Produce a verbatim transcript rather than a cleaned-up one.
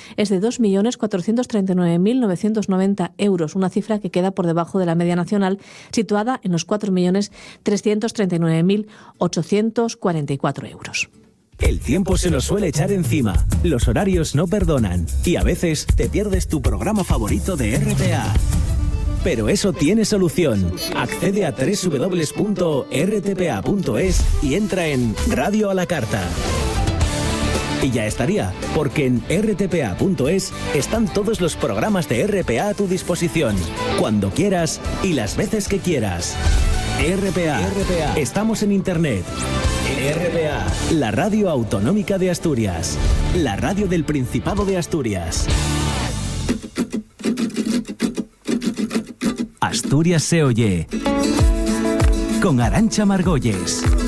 es de dos millones cuatrocientos treinta y nueve mil novecientos noventa euros, una cifra que queda por debajo de la media nacional, situada en los cuatro millones trescientos treinta y nueve mil ochocientos cuarenta y cuatro euros. El tiempo se nos suele echar encima, los horarios no perdonan y a veces te pierdes tu programa favorito de R T A. Pero eso tiene solución. Accede a doble u doble u doble u punto r t p a punto es y entra en Radio a la Carta. Y ya estaría, porque en r t p a punto es están todos los programas de R P A a tu disposición, cuando quieras y las veces que quieras. R P A. R P A. Estamos en Internet. R P A, la radio autonómica de Asturias. La radio del Principado de Asturias. Asturias se oye. Con Arantxa Margolles.